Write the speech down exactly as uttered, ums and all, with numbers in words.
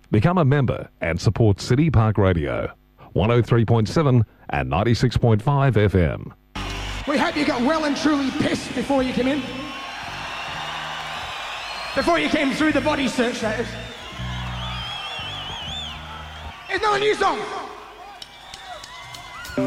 Become a member and support City Park Radio, one oh three point seven and ninety-six point five F M. We hope you got well and truly pissed before you came in. Before you came through the body search, that is. It's not a new song.